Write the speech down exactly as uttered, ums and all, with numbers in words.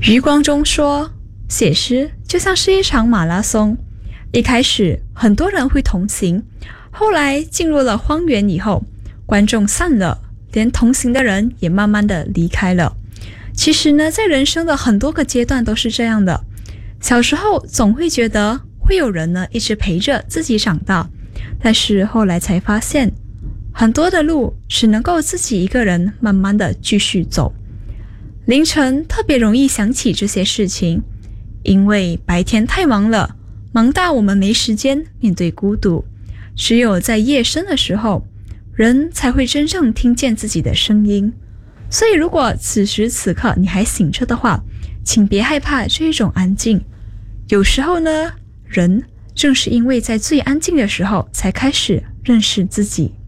余光中说，写诗就像是一场马拉松，一开始很多人会同行，后来进入了荒原以后，观众散了，连同行的人也慢慢的离开了。其实呢，在人生的很多个阶段都是这样的，小时候总会觉得会有人呢一直陪着自己长大，但是后来才发现，很多的路只能够自己一个人慢慢的继续走。凌晨特别容易想起这些事情，因为白天太忙了，忙到我们没时间面对孤独。只有在夜深的时候，人才会真正听见自己的声音。所以如果此时此刻你还醒着的话，请别害怕这一种安静。有时候呢，人正是因为在最安静的时候才开始认识自己。